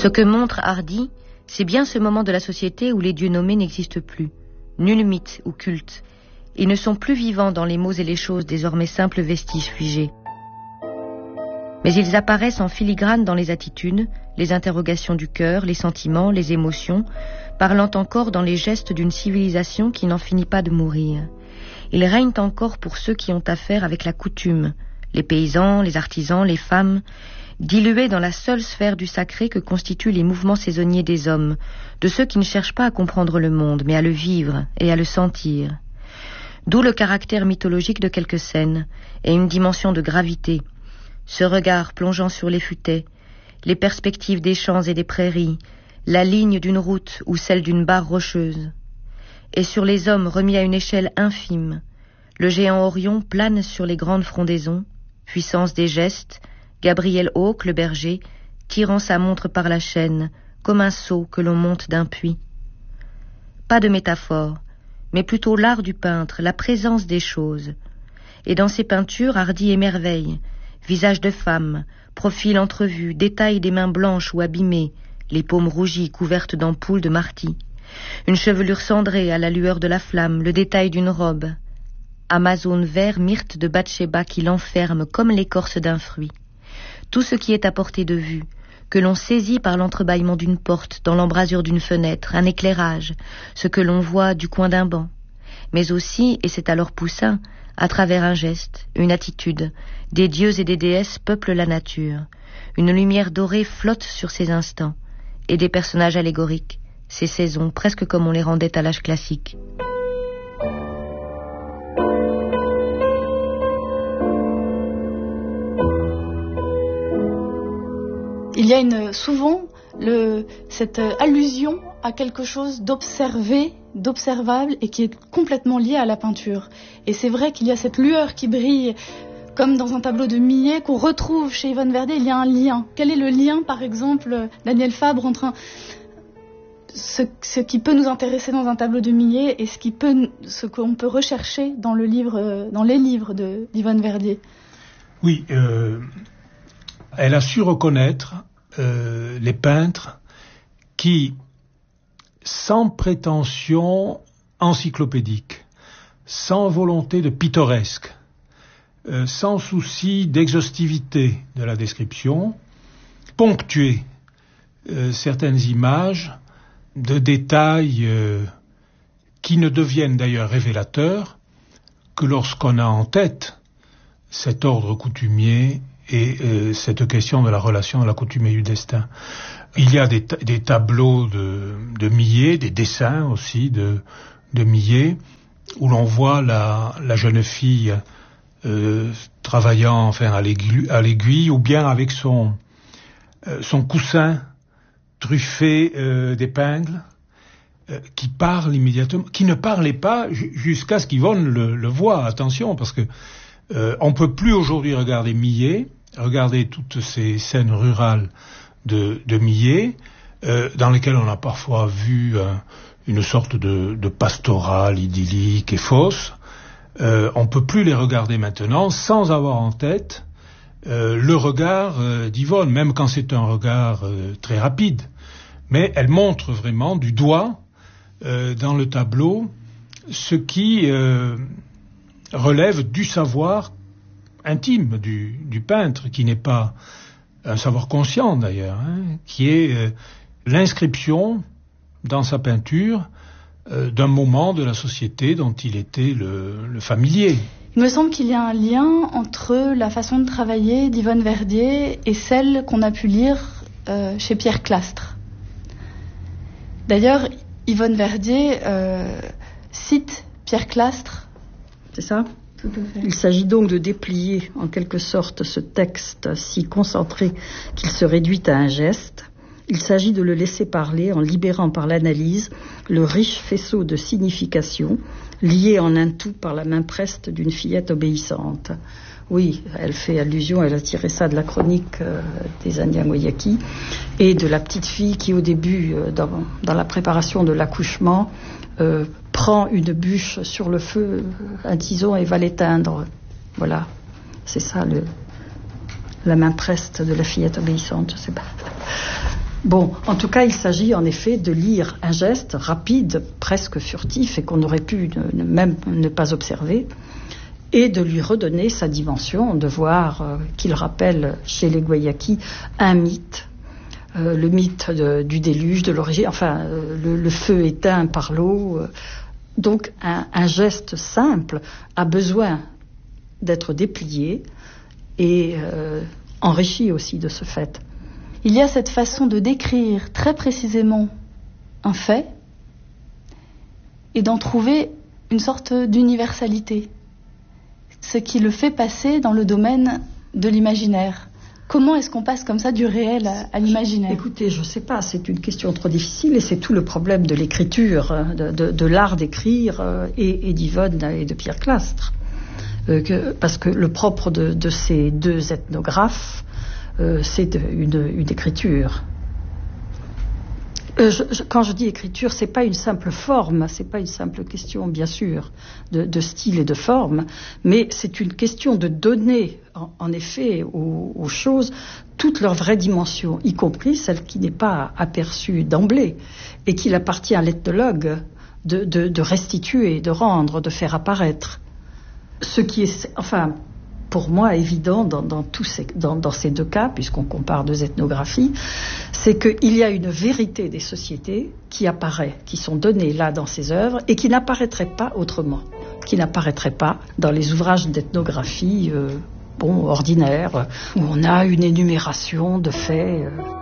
Ce que montre Hardy, c'est bien ce moment de la société où les dieux nommés n'existent plus. Nul mythe ou culte. Ils ne sont plus vivants dans les mots et les choses, désormais simples vestiges figés. Mais ils apparaissent en filigrane dans les attitudes, les interrogations du cœur, les sentiments, les émotions, parlant encore dans les gestes d'une civilisation qui n'en finit pas de mourir. Ils règnent encore pour ceux qui ont affaire avec la coutume, les paysans, les artisans, les femmes, dilués dans la seule sphère du sacré que constituent les mouvements saisonniers des hommes, de ceux qui ne cherchent pas à comprendre le monde, mais à le vivre et à le sentir. D'où le caractère mythologique de quelques scènes et une dimension de gravité, ce regard plongeant sur les futaies, les perspectives des champs et des prairies, la ligne d'une route ou celle d'une barre rocheuse. Et sur les hommes remis à une échelle infime, le géant Orion plane sur les grandes frondaisons, puissance des gestes, Gabriel Hawke, le berger, tirant sa montre par la chaîne, comme un seau que l'on monte d'un puits. Pas de métaphore, mais plutôt l'art du peintre, la présence des choses. Et dans ses peintures, Hardy émerveille, visages de femmes, profils entrevus, détails des mains blanches ou abîmées, les paumes rougies couvertes d'ampoules de marty, une chevelure cendrée à la lueur de la flamme, le détail d'une robe. Amazone vert, myrte de Bathsheba qui l'enferme comme l'écorce d'un fruit. Tout ce qui est à portée de vue, que l'on saisit par l'entrebâillement d'une porte, dans l'embrasure d'une fenêtre, un éclairage, ce que l'on voit du coin d'un banc, mais aussi, et c'est alors Poussin, à travers un geste, une attitude, des dieux et des déesses peuplent la nature, une lumière dorée flotte sur ces instants, et des personnages allégoriques, ces saisons, presque comme on les rendait à l'âge classique. Il y a souvent cette allusion à quelque chose d'observé, d'observable et qui est complètement lié à la peinture. Et c'est vrai qu'il y a cette lueur qui brille comme dans un tableau de Millet qu'on retrouve chez Yvonne Verdier. Il y a un lien. Quel est le lien, par exemple, Daniel Fabre, entre ce qui peut nous intéresser dans un tableau de Millet et ce qu'on peut rechercher dans les livres d'Yvonne Verdier? Oui, elle a su reconnaître les peintres qui, sans prétention encyclopédique, sans volonté de pittoresque, sans souci d'exhaustivité de la description, ponctuaient certaines images de détails qui ne deviennent d'ailleurs révélateurs que lorsqu'on a en tête cet ordre coutumier et cette question de la relation de la coutume et du destin. Il y a des tableaux de Millet, des dessins aussi de Millet, où l'on voit la jeune fille travaillant à l'aiguille, ou bien avec son coussin truffé d'épingles, qui parle immédiatement, qui ne parlait pas jusqu'à ce qu'Yvonne le voie. Attention, parce que on peut plus aujourd'hui regarder Millet, regarder toutes ces scènes rurales de Millet, dans lesquelles on a parfois vu une sorte de pastorale idyllique et fausse. On peut plus les regarder maintenant sans avoir en tête le regard d'Yvonne, même quand c'est un regard très rapide. Mais elle montre vraiment du doigt dans le tableau ce qui relève du savoir intime du peintre, qui n'est pas un savoir conscient d'ailleurs, qui est l'inscription dans sa peinture d'un moment de la société dont il était le familier. Il me semble qu'il y a un lien entre la façon de travailler d'Yvonne Verdier et celle qu'on a pu lire chez Pierre Clastres. D'ailleurs, Yvonne Verdier cite Pierre Clastres. C'est ça ? Tout à fait. Il s'agit donc de déplier en quelque sorte ce texte si concentré qu'il se réduit à un geste. Il s'agit de le laisser parler en libérant par l'analyse le riche faisceau de signification lié en un tout par la main preste d'une fillette obéissante. Oui, elle fait allusion, elle a tiré ça de la chronique des Indiens Guayakis et de la petite fille qui au début, dans la préparation de l'accouchement, prend une bûche sur le feu, un tison et va l'éteindre. Voilà, c'est ça la main preste de la fillette obéissante, je sais pas. Bon, en tout cas, il s'agit en effet de lire un geste rapide, presque furtif, et qu'on aurait pu même ne pas observer, et de lui redonner sa dimension, de voir qu'il rappelle chez les Guayakis un mythe, le mythe du déluge, de l'origine, enfin, le feu éteint par l'eau. Donc, un geste simple a besoin d'être déplié et enrichi aussi de ce fait. Il y a cette façon de décrire très précisément un fait et d'en trouver une sorte d'universalité, ce qui le fait passer dans le domaine de l'imaginaire. Comment est-ce qu'on passe comme ça du réel à l'imaginaire ? Écoutez, je ne sais pas, c'est une question trop difficile et c'est tout le problème de l'écriture, de l'art d'écrire et d'Yvonne et de Pierre Clastres. Parce que le propre de ces deux ethnographes, c'est une écriture. Quand je dis écriture, c'est pas une simple forme, c'est pas une simple question, bien sûr, de style et de forme, mais c'est une question de donner, en effet, aux choses toute leur vraie dimension, y compris celle qui n'est pas aperçue d'emblée et qu'il appartient à l'ethnologue de restituer, de rendre, de faire apparaître. Ce qui est, enfin, pour moi, évident dans ces deux cas, puisqu'on compare deux ethnographies, c'est qu'il y a une vérité des sociétés qui apparaît, qui sont données là dans ces œuvres et qui n'apparaîtraient pas autrement, qui n'apparaîtraient pas dans les ouvrages d'ethnographie ordinaires, où on a une énumération de faits